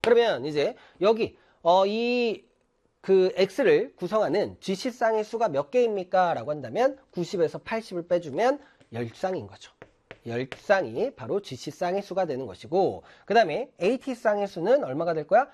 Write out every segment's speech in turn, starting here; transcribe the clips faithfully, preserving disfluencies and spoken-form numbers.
그러면 이제 여기 어, 이 그 x를 구성하는 지시쌍의 수가 몇 개입니까? 라고 한다면 구십에서 팔십을 빼주면 십 쌍인 거죠. 십 쌍이 바로 지시쌍의 수가 되는 것이고, 그 다음에 에이티쌍의 수는 얼마가 될 거야?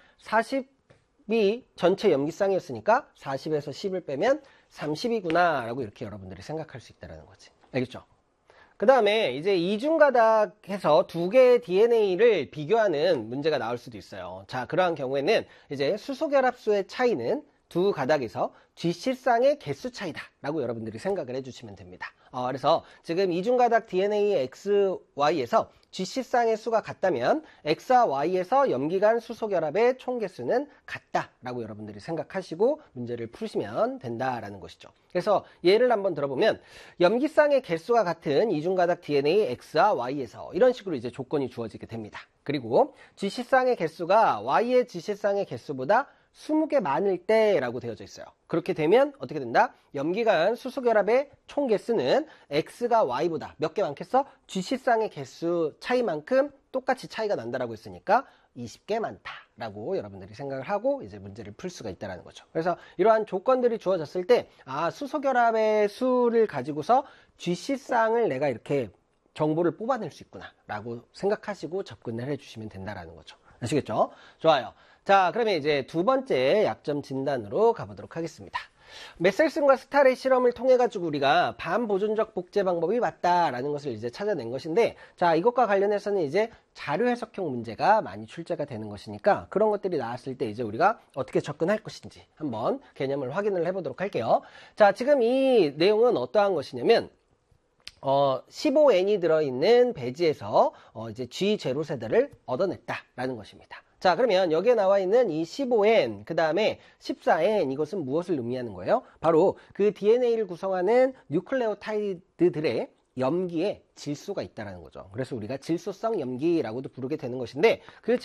사십이 전체 염기쌍이었으니까 사십에서 십을 빼면 삼십이구나 라고 이렇게 여러분들이 생각할 수 있다는 거지. 알겠죠? 그 다음에 이제 이중가닥해서 두 개의 디엔에이를 비교하는 문제가 나올 수도 있어요. 자, 그러한 경우에는 이제 수소결합수의 차이는 두 가닥에서 쥐씨쌍의 개수 차이다 라고 여러분들이 생각을 해주시면 됩니다. 어, 그래서 지금 이중가닥 디엔에이 엑스 와이에서 쥐씨쌍의 수가 같다면 X와 Y에서 염기간 수소결합의 총 개수는 같다 라고 여러분들이 생각하시고 문제를 푸시면 된다라는 것이죠. 그래서 예를 한번 들어보면 염기쌍의 개수가 같은 이중가닥 디엔에이 X와 Y에서 이런 식으로 이제 조건이 주어지게 됩니다. 그리고 쥐씨쌍의 개수가 Y의 쥐씨쌍의 개수보다 이십 개 많을 때 라고 되어져 있어요. 그렇게 되면 어떻게 된다? 염기간 수소결합의 총 개수는 X가 Y보다 몇 개 많겠어? 쥐씨쌍의 개수 차이만큼 똑같이 차이가 난다라고 했으니까 이십 개 많다라고 여러분들이 생각을 하고 이제 문제를 풀 수가 있다는 거죠. 그래서 이러한 조건들이 주어졌을 때 아, 수소결합의 수를 가지고서 쥐씨쌍을 내가 이렇게 정보를 뽑아낼 수 있구나 라고 생각하시고 접근을 해주시면 된다라는 거죠. 아시겠죠? 좋아요. 자, 그러면 이제 두 번째 약점 진단으로 가보도록 하겠습니다. 메셀슨과 스타의 실험을 통해 가지고 우리가 반보존적 복제 방법이 맞다라는 것을 이제 찾아낸 것인데, 자, 이것과 관련해서는 이제 자료 해석형 문제가 많이 출제가 되는 것이니까 그런 것들이 나왔을 때 이제 우리가 어떻게 접근할 것인지 한번 개념을 확인을 해보도록 할게요. 자, 지금 이 내용은 어떠한 것이냐면 어, 십오 엔이 들어있는 배지에서 어, 이제 지 제로 세대를 얻어냈다라는 것입니다. 자, 그러면 여기에 나와 있는 이 십오 엔, 그 다음에 십사 엔, 이것은 무엇을 의미하는 거예요? 바로 그 디엔에이를 구성하는 뉴클레오타이드들의 염기에 질소가 있다는 거죠. 그래서 우리가 질소성 염기라고도 부르게 되는 것인데, 그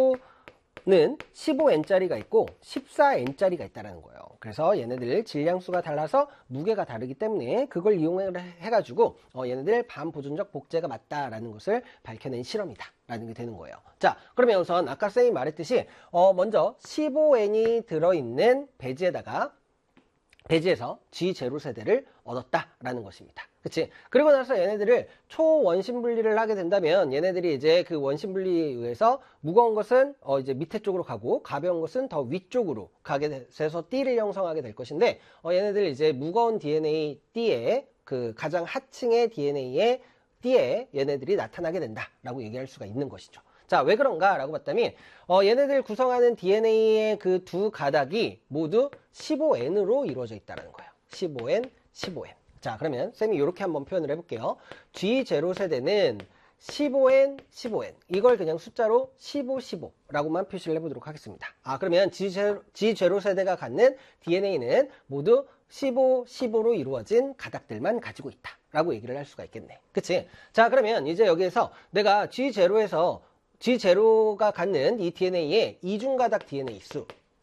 질소는 십오 엔짜리가 있고 십사 엔짜리가 있다는 거예요. 그래서 얘네들 질량수가 달라서 무게가 다르기 때문에 그걸 이용해가지고 어, 얘네들 반보존적 복제가 맞다라는 것을 밝혀낸 실험이다 라는 게 되는 거예요. 자, 그러면 우선 아까 쌤이 말했듯이 어, 먼저 십오 엔이 들어있는 배지에다가 배지에서 지 제로 세대를 얻었다라는 것입니다. 그치? 그리고 나서 얘네들을 초원심 분리를 하게 된다면 얘네들이 이제 그 원심 분리에 의해서 무거운 것은 어 이제 밑에 쪽으로 가고 가벼운 것은 더 위쪽으로 가게 돼서 띠를 형성하게 될 것인데 어 얘네들 이제 무거운 디엔에이 띠에 그 가장 하층의 디엔에이의 띠에 얘네들이 나타나게 된다라고 얘기할 수가 있는 것이죠. 자, 왜 그런가 라고 봤더니 어, 얘네들 구성하는 디엔에이의 그 두 가닥이 모두 십오 엔으로 이루어져 있다는 거예요. 십오 엔, 십오 엔. 자, 그러면 쌤이 이렇게 한번 표현을 해볼게요. 지 제로 세대는 십오 엔, 십오 엔. 이걸 그냥 숫자로 십오, 십오라고만 표시를 해보도록 하겠습니다. 아, 그러면 지 제로 세대가 갖는 디엔에이는 모두 십오, 십오로 이루어진 가닥들만 가지고 있다 라고 얘기를 할 수가 있겠네. 그치? 자, 그러면 이제 여기에서 내가 지 제로에서 지 제로가 갖는 이 디엔에이의 이중가닥 디엔에이 수,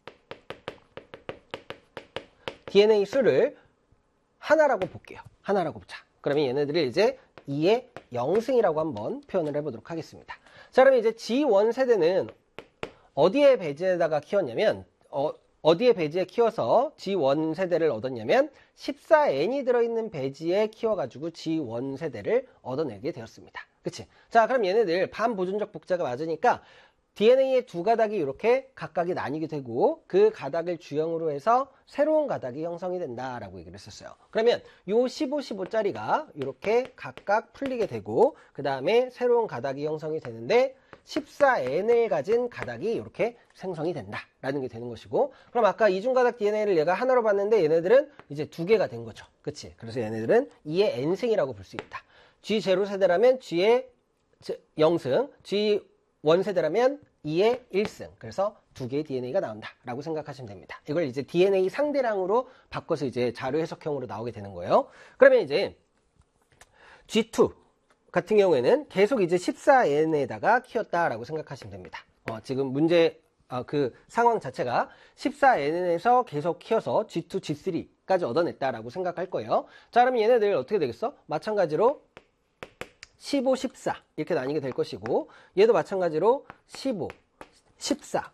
디엔에이 수를 하나라고 볼게요. 하나라고 보자. 그러면 얘네들을 이제 이의 영승이라고 한번 표현을 해보도록 하겠습니다. 자, 그러면 이제 지 원 세대는 어디에 배지에다가 키웠냐면 어, 어디에 배지에 키워서 지 원 세대를 얻었냐면 십사 엔이 들어있는 배지에 키워가지고 지 원 세대를 얻어내게 되었습니다. 그치? 자, 그럼 얘네들 반보존적 복제가 맞으니까 디엔에이의 두 가닥이 이렇게 각각이 나뉘게 되고 그 가닥을 주형으로 해서 새로운 가닥이 형성이 된다라고 얘기를 했었어요. 그러면 요 십오, 십오짜리가 이렇게 각각 풀리게 되고 그 다음에 새로운 가닥이 형성이 되는데 십사 엔을 가진 가닥이 이렇게 생성이 된다라는 게 되는 것이고, 그럼 아까 이중가닥 디엔에이를 얘가 하나로 봤는데 얘네들은 이제 두 개가 된 거죠. 그치? 그래서 얘네들은 이의 엔승이라고 볼 수 있다. 지 제로 세대라면 G의 영승, 지 원 세대라면 이의 일승. 그래서 두 개의 디엔에이가 나온다라고 생각하시면 됩니다. 이걸 이제 디엔에이 상대량으로 바꿔서 이제 자료 해석형으로 나오게 되는 거예요. 그러면 이제 지 투 같은 경우에는 계속 이제 십사 엔에다가 키웠다라고 생각하시면 됩니다. 어, 지금 문제 어, 그 상황 자체가 십사 엔에서 계속 키워서 지 투, 지 쓰리까지 얻어냈다라고 생각할 거예요. 자, 그러면 얘네들 어떻게 되겠어? 마찬가지로 십오, 십사 이렇게 나뉘게 될 것이고 얘도 마찬가지로 십오, 십사